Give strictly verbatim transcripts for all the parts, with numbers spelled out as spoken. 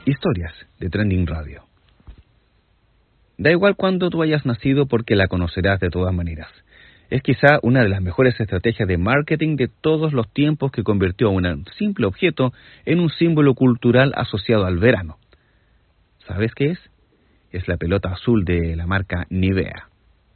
Historias de Trending Radio. Da igual cuándo tú hayas nacido porque la conocerás de todas maneras. Es quizá una de las mejores estrategias de marketing de todos los tiempos que convirtió a un simple objeto en un símbolo cultural asociado al verano. ¿Sabes qué es? Es la pelota azul de la marca Nivea.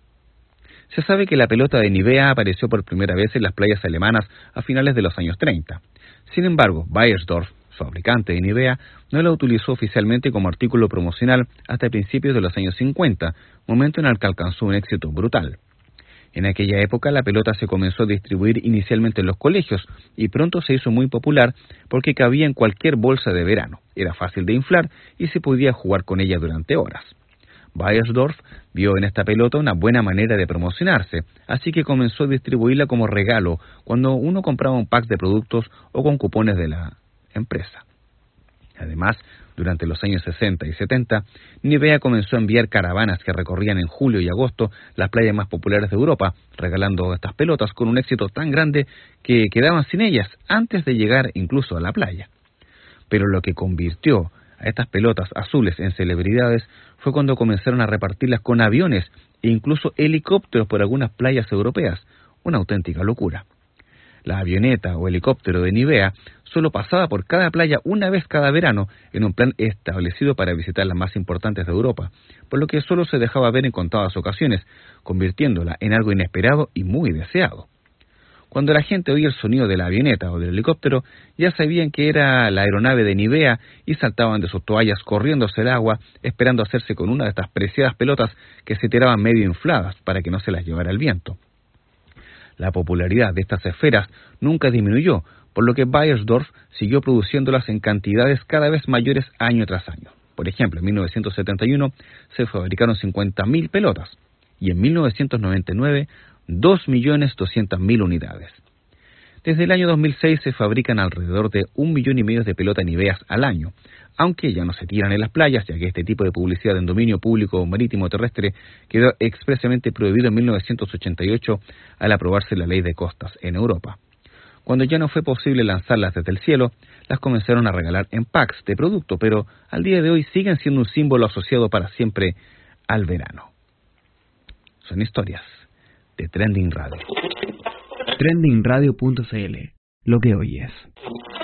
Se sabe que la pelota de Nivea apareció por primera vez en las playas alemanas a finales de los años treinta. Sin embargo, Beiersdorf, fabricante de Nivea, no la utilizó oficialmente como artículo promocional hasta principios de los años cincuenta, momento en el que alcanzó un éxito brutal. En aquella época la pelota se comenzó a distribuir inicialmente en los colegios y pronto se hizo muy popular porque cabía en cualquier bolsa de verano, era fácil de inflar y se podía jugar con ella durante horas. Beiersdorf vio en esta pelota una buena manera de promocionarse, así que comenzó a distribuirla como regalo cuando uno compraba un pack de productos o con cupones de la empresa. Además, durante los años sesenta y setenta, Nivea comenzó a enviar caravanas que recorrían en julio y agosto las playas más populares de Europa, regalando estas pelotas con un éxito tan grande que quedaban sin ellas antes de llegar incluso a la playa. Pero lo que convirtió a estas pelotas azules en celebridades fue cuando comenzaron a repartirlas con aviones e incluso helicópteros por algunas playas europeas, una auténtica locura. La avioneta o helicóptero de Nivea solo pasaba por cada playa una vez cada verano en un plan establecido para visitar las más importantes de Europa, por lo que solo se dejaba ver en contadas ocasiones, convirtiéndola en algo inesperado y muy deseado. Cuando la gente oía el sonido de la avioneta o del helicóptero, ya sabían que era la aeronave de Nivea y saltaban de sus toallas corriendo hacia el agua, esperando hacerse con una de estas preciadas pelotas que se tiraban medio infladas para que no se las llevara el viento. La popularidad de estas esferas nunca disminuyó, por lo que Beiersdorf siguió produciéndolas en cantidades cada vez mayores año tras año. Por ejemplo, en mil novecientos setenta y uno se fabricaron cincuenta mil pelotas y en mil novecientos noventa y nueve dos millones doscientas mil unidades. Desde el año dos mil seis se fabrican alrededor de un millón y medio de pelotas Niveas al año, aunque ya no se tiran en las playas, ya que este tipo de publicidad en dominio público marítimo o terrestre quedó expresamente prohibido en mil novecientos ochenta y ocho al aprobarse la ley de costas en Europa. Cuando ya no fue posible lanzarlas desde el cielo, las comenzaron a regalar en packs de producto, pero al día de hoy siguen siendo un símbolo asociado para siempre al verano. Son historias de Trending Radio. trending radio punto c l. Lo que oyes.